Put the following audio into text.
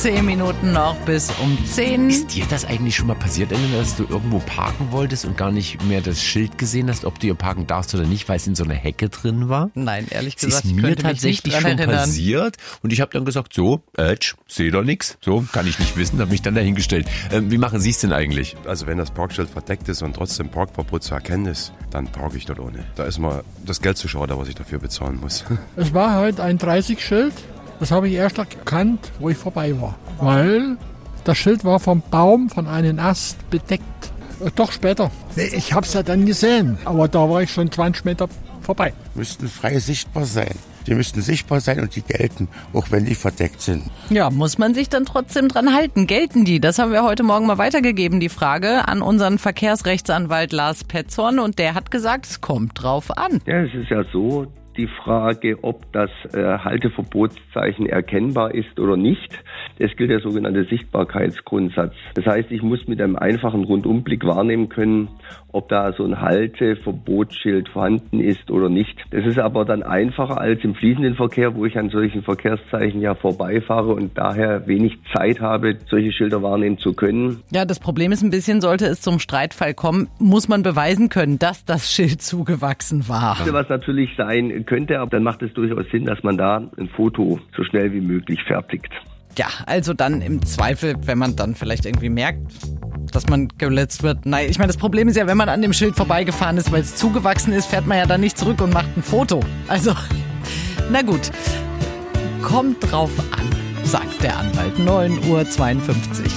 10 Minuten noch bis um 10. Ist dir das eigentlich schon mal passiert, Elena, dass du irgendwo parken wolltest und gar nicht mehr das Schild gesehen hast, ob du hier parken darfst oder nicht, weil es in so einer Hecke drin war? Nein, ehrlich Das gesagt, ist ich mir könnte mich tatsächlich nicht dran schon erinnern. passiert und ich habe dann gesagt, so, sehe doch nix, so, kann ich nicht wissen, habe mich dann dahingestellt. Wie machen Sie es denn eigentlich? Also wenn das Parkschild verdeckt ist und trotzdem Parkverbot zu erkennen ist, dann parke ich dort ohne. Da ist mal das Geld zu schade, was ich dafür bezahlen muss. Es war heute ein 30-Schild. Das habe ich erst erkannt, wo ich vorbei war. Weil das Schild war vom Baum, von einem Ast bedeckt. Doch später. Ich habe es ja dann gesehen. Aber da war ich schon 20 Meter vorbei. Müssten frei sichtbar sein. Die müssten sichtbar sein und die gelten, auch wenn die verdeckt sind. Ja, muss man sich dann trotzdem dran halten? Gelten die? Das haben wir heute Morgen mal weitergegeben, die Frage, an unseren Verkehrsrechtsanwalt Lars Petzorn. Und der hat gesagt, es kommt drauf an. Ja, es ist ja so, die Frage, ob das Halteverbotszeichen erkennbar ist oder nicht, das gilt der sogenannte Sichtbarkeitsgrundsatz. Das heißt, ich muss mit einem einfachen Rundumblick wahrnehmen können, ob da so ein Halteverbotsschild vorhanden ist oder nicht. Das ist aber dann einfacher als im fließenden Verkehr, wo ich an solchen Verkehrszeichen ja vorbeifahre und daher wenig Zeit habe, solche Schilder wahrnehmen zu können. Ja, das Problem ist ein bisschen, sollte es zum Streitfall kommen, muss man beweisen können, dass das Schild zugewachsen war. Was natürlich sein könnte, aber dann macht es durchaus Sinn, dass man da ein Foto so schnell wie möglich fertigt. Ja, also dann im Zweifel, wenn man dann vielleicht irgendwie merkt, dass man geletzt wird. Nein, ich meine, das Problem ist ja, wenn man an dem Schild vorbeigefahren ist, weil es zugewachsen ist, fährt man ja dann nicht zurück und macht ein Foto. Also, na gut, kommt drauf an, sagt der Anwalt. 9:52 Uhr.